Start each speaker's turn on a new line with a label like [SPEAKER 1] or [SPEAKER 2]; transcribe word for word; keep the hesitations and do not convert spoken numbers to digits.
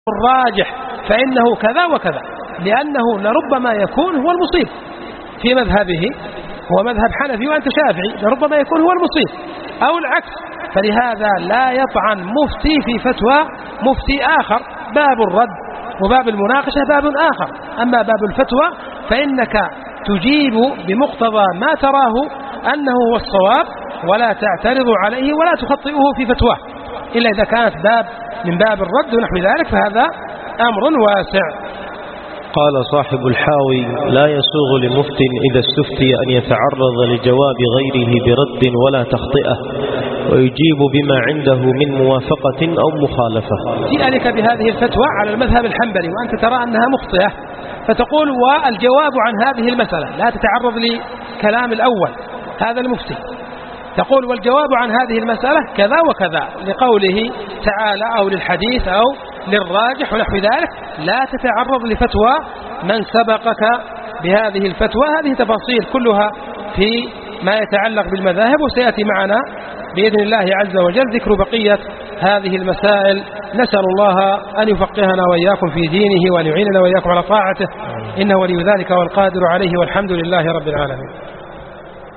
[SPEAKER 1] الراجح فإنه كذا وكذا، لأنه لربما يكون هو المصيب في مذهبه، هو مذهب حنفي وأنت شافعي، لربما يكون هو المصيب أو العكس. فلهذا لا يطعن مفتي في فتوى مفتي آخر. باب الرد وباب المناقشة باب آخر، أما باب الفتوى فإنك تجيب بمقتضى ما تراه أنه هو الصواب، ولا تعترض عليه ولا تخطئه في فتواه، إلا إذا كانت باب من باب الرد ونحو ذلك، فهذا أمر واسع.
[SPEAKER 2] قال صاحب الحاوي: لا يسوغ لمفت إذا استفتي أن يتعرض لجواب غيره برد ولا تخطئة، ويجيب بما عنده من موافقة أو مخالفة.
[SPEAKER 1] جئلك بهذه الفتوى على المذهب الحنبلي وأنت ترى أنها مخطئة، فتقول والجواب عن هذه المسألة، لا تتعرض لكلام الأول هذا المفتي، تقول والجواب عن هذه المسألة كذا وكذا لقوله تعالى أو للحديث أو للراجح ونحو ذلك، لا تتعرض لفتوى من سبقك بهذه الفتوى. هذه تفاصيل كلها في ما يتعلق بالمذاهب، وسيأتي معنا بإذن الله عز وجل ذكر بقية هذه المسائل. نسأل الله أن يفقهنا وإياكم في دينه وأن يعيننا وإياكم على طاعته، إنه ولي ذلك والقادر عليه، والحمد لله رب العالمين.